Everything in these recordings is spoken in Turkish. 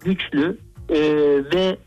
güçlü ve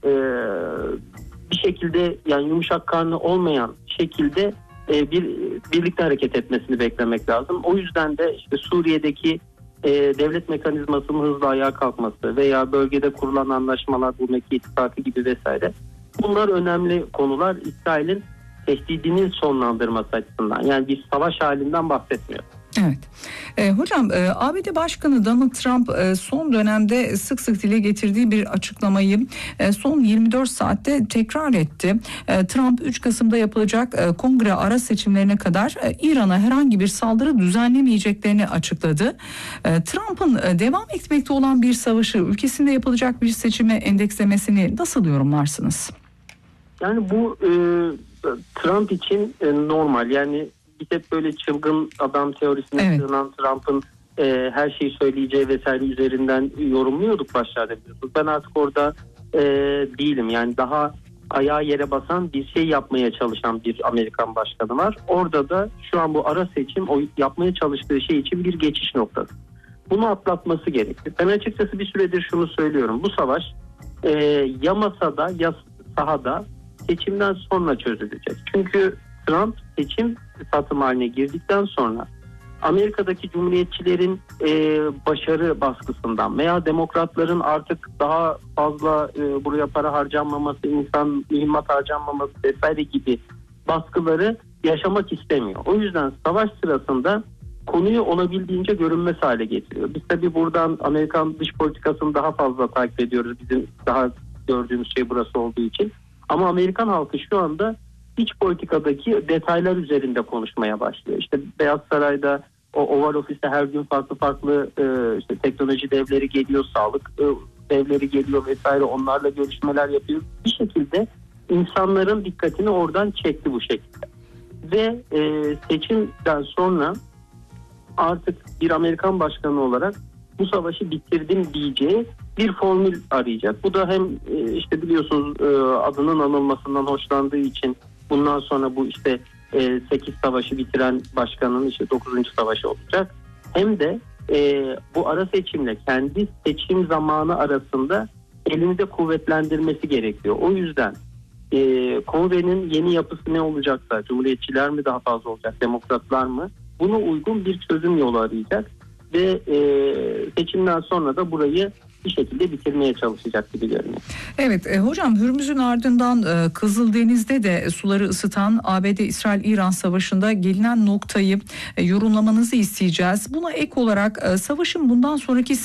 bir şekilde, yani yumuşak karnı olmayan şekilde birlikte hareket etmesini beklemek lazım. O yüzden de işte Suriye'deki devlet mekanizmasının hızla ayağa kalkması veya bölgede kurulan anlaşmalar, bu Mekke İttifakı gibi vesaire, bunlar önemli konular İsrail'in tehdidinin sonlandırması açısından. Yani bir savaş halinden bahsetmiyor. Evet. Hocam, ABD Başkanı Donald Trump son dönemde sık sık dile getirdiği bir açıklamayı son 24 saatte tekrar etti. Trump 3 Kasım'da yapılacak kongre ara seçimlerine kadar İran'a herhangi bir saldırı düzenlemeyeceklerini açıkladı. Trump'ın devam etmekte olan bir savaşı ülkesinde yapılacak bir seçime endekslemesini nasıl yorumlarsınız? Yani bu Trump için normal. Yani biz hep böyle çılgın adam teorisine sığınan Trump'ın her şeyi söyleyeceği vesaire üzerinden yorumluyorduk başlarda, biliyorsunuz. Ben artık orada değilim. Yani daha ayağı yere basan bir şey yapmaya çalışan bir Amerikan başkanı var. Orada da şu an bu ara seçim o yapmaya çalıştığı şey için bir geçiş noktası. Bunu atlatması gerekli. Ben açıkçası bir süredir şunu söylüyorum. Bu savaş ya masada ya sahada seçimden sonra çözülecek. Çünkü Trump seçim satım haline girdikten sonra Amerika'daki cumhuriyetçilerin başarı baskısından veya demokratların artık daha fazla buraya para harcanmaması, insan mühimmat harcanmaması vesaire gibi baskıları yaşamak istemiyor. O yüzden savaş sırasında konuyu olabildiğince görünmez hale getiriyor. Biz tabii buradan Amerikan dış politikasını daha fazla takip ediyoruz. Bizim daha gördüğümüz şey burası olduğu için. Ama Amerikan halkı şu anda iç politikadaki detaylar üzerinde konuşmaya başlıyor. İşte Beyaz Saray'da, o Oval Ofis'te her gün farklı işte teknoloji devleri geliyor, sağlık devleri geliyor vesaire. Onlarla görüşmeler yapıyor. Bir şekilde insanların dikkatini oradan çekti bu şekilde. Ve seçimden sonra artık bir Amerikan başkanı olarak bu savaşı bitirdim diyeceği bir formül arayacak. Bu da hem işte biliyorsunuz adının anılmasından hoşlandığı için bundan sonra bu işte 8 savaşı bitiren başkanın işte 9. savaşı olacak. Hem de bu ara seçimle kendi seçim zamanı arasında elini de kuvvetlendirmesi gerekiyor. O yüzden kongrenin yeni yapısı ne olacaksa, cumhuriyetçiler mi daha fazla olacak, demokratlar mı? Buna uygun bir çözüm yolu arayacak ve seçimden sonra da burayı bir şekilde bitirmeye çalışacak gibi görünüyor. Evet hocam, Hürmüz'ün ardından Kızıldeniz'de de suları ısıtan ABD-İsrail-İran savaşında gelinen noktayı yorumlamanızı isteyeceğiz. Buna ek olarak savaşın bundan sonraki